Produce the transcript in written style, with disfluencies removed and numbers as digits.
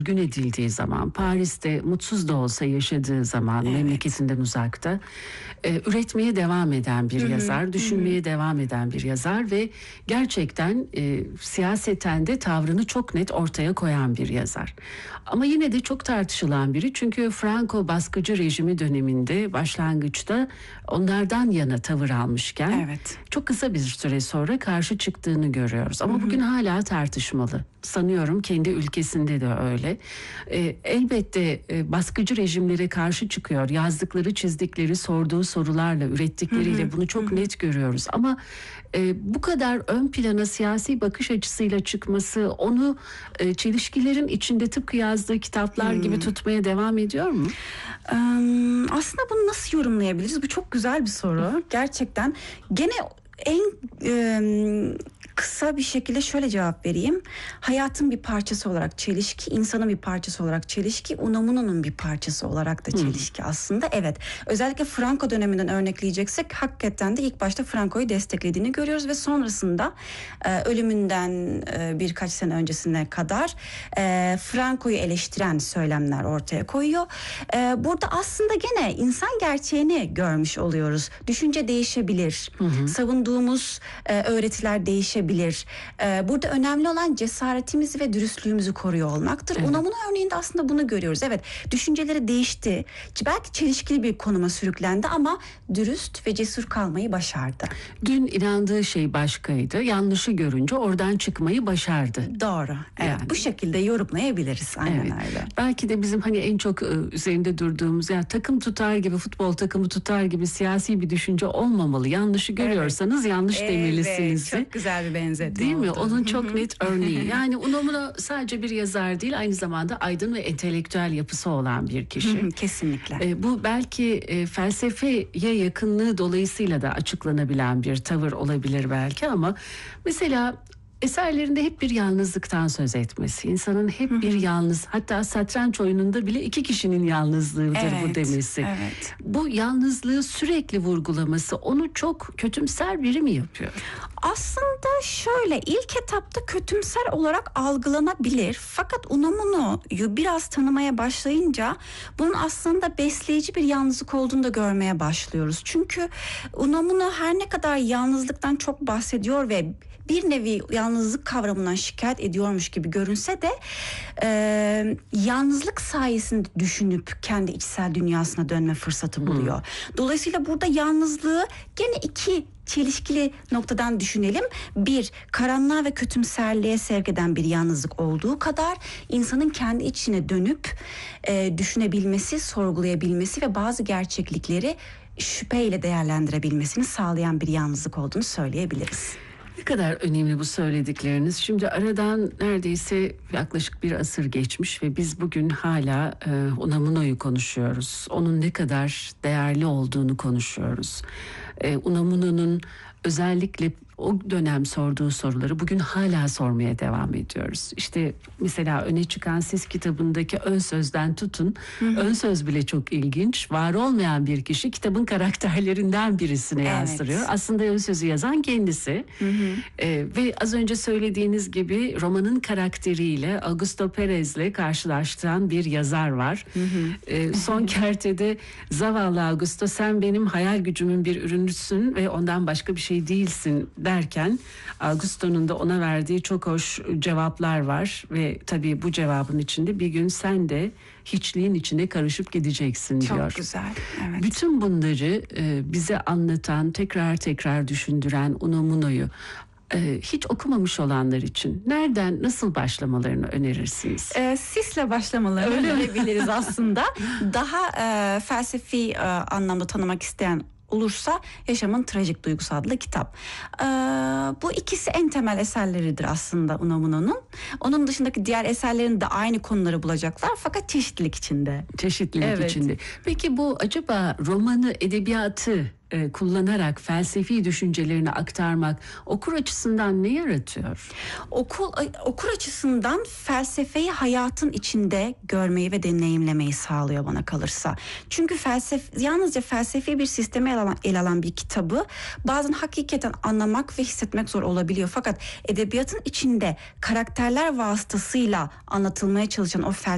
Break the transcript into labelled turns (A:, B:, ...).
A: gün edildiği zaman, Paris'te mutsuz da olsa yaşadığı zaman, memleketinden uzakta üretmeye devam eden bir yazar, düşünmeye devam eden bir yazar ve gerçekten siyaseten de tavrını çok net ortaya koyan bir yazar. Ama yine de çok tartışılan biri, çünkü Franco baskıcı rejimi döneminde başlangıçta onlardan yana tavır almışken çok kısa bir süre sonra karşı çıktığını görüyoruz. Ama bugün hala tartışmalı. Sanıyorum kendi ülkesinde de öyle. Elbette baskıcı rejimlere karşı çıkıyor. Yazdıkları, çizdikleri, sorduğu sorularla, ürettikleriyle bunu çok net görüyoruz. Ama bu kadar ön plana siyasi bakış açısıyla çıkması onu çelişkilerin içinde tıpkı yazdığı kitaplar gibi tutmaya devam ediyor mu?
B: Aslında bunu nasıl yorumlayabiliriz? Bu çok güzel bir soru. Gerçekten gene en kısa bir şekilde şöyle cevap vereyim. Hayatın bir parçası olarak çelişki, insanın bir parçası olarak çelişki, Unamuno'nun bir parçası olarak da çelişki aslında. Evet. Özellikle Franco döneminden örnekleyeceksek hakikaten de ilk başta Franco'yu desteklediğini görüyoruz ve sonrasında ölümünden birkaç sene öncesine kadar Franco'yu eleştiren söylemler ortaya koyuyor. Burada aslında gene insan gerçeğini görmüş oluyoruz. Düşünce değişebilir. Savunduğumuz öğretiler değişebilir. Burada önemli olan cesaretimizi ve dürüstlüğümüzü koruyor olmaktır. Unamuno örneğinde aslında bunu görüyoruz. Evet, düşünceleri değişti. Belki çelişkili bir konuma sürüklendi ama dürüst ve cesur kalmayı başardı.
A: Dün inandığı şey başkaydı. Yanlışı görünce oradan çıkmayı başardı.
B: Doğru. Evet. Yani. Bu şekilde yorumlayabiliriz. Aynen öyle.
A: Belki de bizim hani en çok üzerinde durduğumuz, yani takım tutar gibi, futbol takımı tutar gibi siyasi bir düşünce olmamalı. Yanlışı görüyorsanız yanlış demelisiniz.
B: Çok güzel bir benzetme
A: değil mi?
B: oldu.
A: Onun çok net örneği. Yani Unamuno sadece bir yazar değil, aynı zamanda aydın ve entelektüel yapısı olan bir kişi.
B: Kesinlikle.
A: Bu belki felsefeye yakınlığı dolayısıyla da açıklanabilen bir tavır olabilir belki, ama mesela eserlerinde hep bir yalnızlıktan söz etmesi, insanın hep bir yalnız, hatta satranç oyununda bile iki kişinin yalnızlığıdır bu demesi. Bu yalnızlığı sürekli vurgulaması onu çok kötümser biri mi yapıyor?
B: Aslında şöyle, ilk etapta kötümser olarak algılanabilir. Fakat Unamuno'yu biraz tanımaya başlayınca bunun aslında besleyici bir yalnızlık olduğunu da görmeye başlıyoruz. Çünkü Unamuno her ne kadar yalnızlıktan çok bahsediyor ve bir nevi yalnızlık kavramından şikayet ediyormuş gibi görünse de yalnızlık sayesinde düşünüp kendi içsel dünyasına dönme fırsatı buluyor. Dolayısıyla burada yalnızlığı gene iki çelişkili noktadan düşünelim. Bir, karanlığa ve kötümserliğe sevk eden bir yalnızlık olduğu kadar insanın kendi içine dönüp düşünebilmesi, sorgulayabilmesi ve bazı gerçeklikleri şüpheyle değerlendirebilmesini sağlayan bir yalnızlık olduğunu söyleyebiliriz.
A: Ne kadar önemli bu söyledikleriniz. Şimdi aradan neredeyse yaklaşık bir asır geçmiş ve biz bugün hala Unamuno'yu konuşuyoruz. Onun ne kadar değerli olduğunu konuşuyoruz. Unamuno'nun özellikle o dönem sorduğu soruları bugün hala sormaya devam ediyoruz. İşte mesela öne çıkan Siz kitabındaki ön sözden tutun. Ön söz bile çok ilginç. Var olmayan bir kişi kitabın karakterlerinden birisine yansırıyor. Aslında ön sözü yazan kendisi. Ve az önce söylediğiniz gibi romanın karakteriyle Augusto Perez'le karşılaştıran bir yazar var. Son kertede zavallı Augusto, sen benim hayal gücümün bir ürünüsün ve ondan başka bir şey değilsin derken Augusto'nun da ona verdiği çok hoş cevaplar var ve tabii bu cevabın içinde bir gün sen de hiçliğin içine karışıp gideceksin diyor.
B: Çok güzel. Evet.
A: Bütün bunları bize anlatan, tekrar tekrar düşündüren Unamuno'yu hiç okumamış olanlar için nereden, nasıl başlamalarını önerirsiniz?
B: Sis'le başlamalarını önerebiliriz aslında. Daha felsefi anlamda tanımak isteyen olursa Yaşamın Trajik Duygusu adlı kitap. Bu ikisi en temel eserleridir aslında Unamuno'nun. Onun dışındaki diğer eserlerinde aynı konuları bulacaklar fakat çeşitlilik içinde.
A: Çeşitlilik içinde. Peki bu acaba romanı, edebiyatı kullanarak felsefi düşüncelerini aktarmak okur açısından ne yaratıyor?
B: Okur açısından felsefeyi hayatın içinde görmeyi ve deneyimlemeyi sağlıyor bana kalırsa. Çünkü yalnızca felsefi bir sisteme ele alan bir kitabı bazen hakikaten anlamak ve hissetmek zor olabiliyor. Fakat edebiyatın içinde karakterler vasıtasıyla anlatılmaya çalışan o